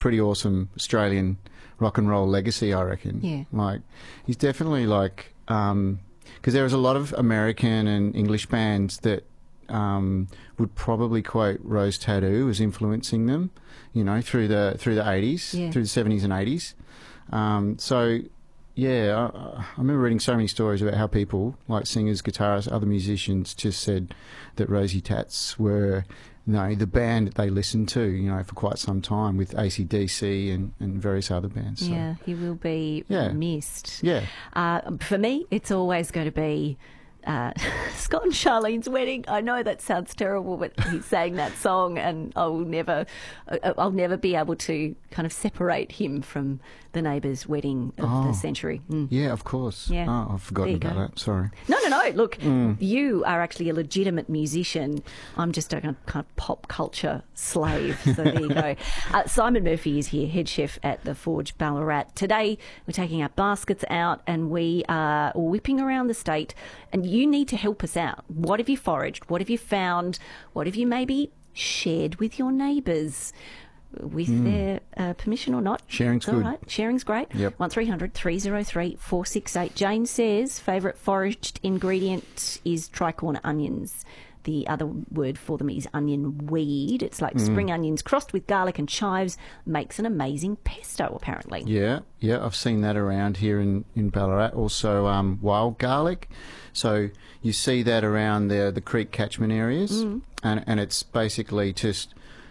pretty awesome Australian rock and roll legacy, I reckon. Yeah. Like, he's definitely like, because there was a lot of American and English bands that would probably quote Rose Tattoo as influencing them, you know, through the 80s, Yeah. through the 70s and 80s. So, yeah, I remember reading so many stories about how people, like singers, guitarists, other musicians, just said that Rosie Tats were, you know, the band that they listened to, you know, for quite some time with AC/DC and various other bands. So, Yeah, he will be Yeah. missed. yeah. For me, it's always going to be Scott and Charlene's wedding. I know that sounds terrible, but he sang that song, and I'll never be able to kind of separate him from the neighbour's wedding of the century. Mm. Yeah, of course. Yeah. Oh, I've forgotten There you about that. Sorry. No. Look, you are actually a legitimate musician. I'm just a kind of pop culture slave. So there you go. Simon Murphy is here, head chef at the Forge Ballarat. Today, we're taking our baskets out and we are whipping around the state. And you need to help us out. What have you foraged? What have you found? What have you maybe shared with your neighbours? With their permission or not. Sharing's It's all good. right. Sharing's great. Yep. 1300 303 468. Jane says favourite foraged ingredient is tricorn onions. The other word for them is onion weed. It's like spring onions crossed with garlic and chives. Makes an amazing pesto, apparently. Yeah, I've seen that around here in Ballarat. Also, wild garlic. So you see that around the creek catchment areas, and it's basically just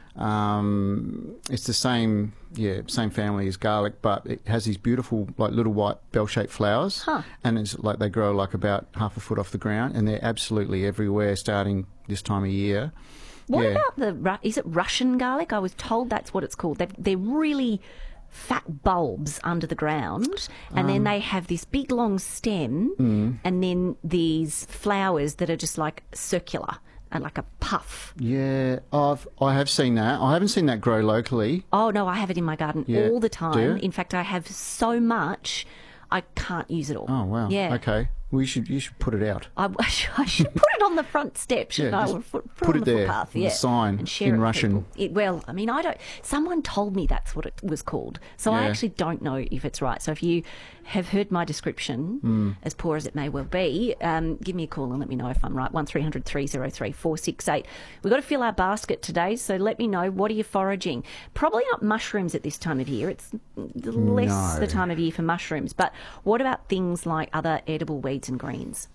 it's the same family as garlic, but it has these beautiful like little white bell-shaped flowers, and it's like they grow like about half a foot off the ground, and they're absolutely everywhere starting this time of year. What Yeah. about is it Russian garlic? I was told that's what it's called. They're really fat bulbs under the ground, and then they have this big long stem, and then these flowers that are just like circular and like a puff. Yeah, I have seen that. I haven't seen that grow locally. Oh no, I have it in my garden Yeah. all the Do time. you? In fact, I have so much I can't use it all. Oh wow. Yeah. Okay. Well, you should put it out. I should put it on the front step, shouldn't Yeah, I? just Or put put on it the there footpath, with a sign and share in it with Russian. people. Well, I mean, I don't. Someone told me that's what it was called, so I Yeah. actually don't know if it's right. So if you have heard my description, as poor as it may well be, give me a call and let me know if I'm right. 1300 303 468. We've got to fill our basket today, so let me know, what are you foraging? Probably not mushrooms at this time of year. It's less No. the time of year for mushrooms. But what about things like other edible weeds and greens?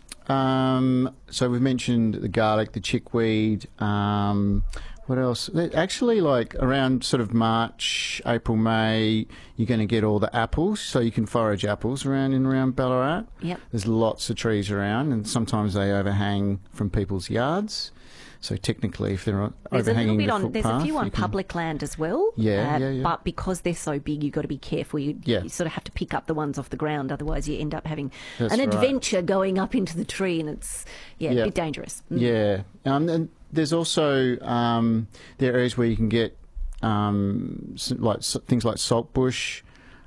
So we've mentioned the garlic, the chickweed. What else? Actually, like around sort of March, April, May, you're going to get all the apples. So you can forage apples around Ballarat. Yep. There's lots of trees around, and sometimes they overhang from people's yards. So technically, if they're There's a little overhanging bit the on. footpath, There's a few on you can- public land as well. Yeah. But because they're so big, you've got to be careful. You sort of have to pick up the ones off the ground, otherwise you end up having That's an right. adventure going up into the tree, and it's a bit dangerous. Yeah, and there's also there are areas where you can get things like saltbush.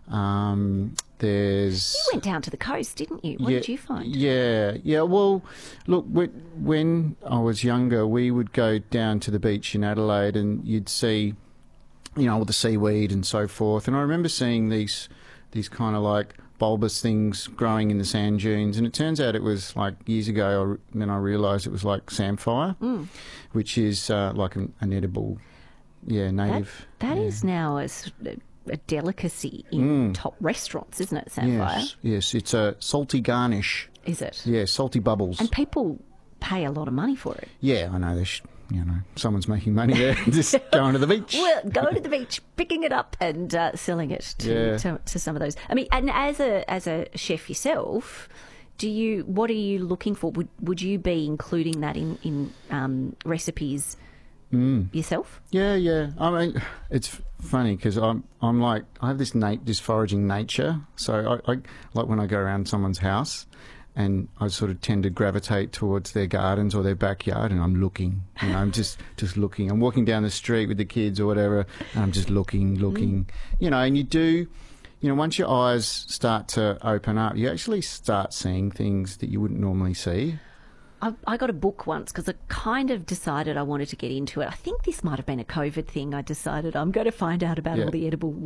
There's You went down to the coast, didn't you? What did you find? Yeah. Well, look, when I was younger, we would go down to the beach in Adelaide, and you'd see, you know, all the seaweed and so forth. And I remember seeing these kind of like bulbous things growing in the sand dunes, and it turns out it was like years ago. Then I realised it was like samphire, which is like an edible, native. That is now a delicacy in top restaurants, isn't it, samphire? Yes, it's a salty garnish. Is it? Yeah, salty bubbles. And people pay a lot of money for it. Yeah, I know. Someone's making money there, just going to the beach. Well, going to the beach, picking it up, and selling it to some of those. I mean, and as a chef yourself, what are you looking for? Would you be including that in recipes yourself? Yeah. I mean, it's funny because I'm like, I have this foraging nature. So I like when I go around someone's house, and I sort of tend to gravitate towards their gardens or their backyard, and I'm looking. You know, I'm just looking. I'm walking down the street with the kids or whatever, and I'm just looking. You know, and you do. You know, once your eyes start to open up, you actually start seeing things that you wouldn't normally see. I got a book once because I kind of decided I wanted to get into it. I think this might have been a COVID thing. I decided I'm going to find out about all the edible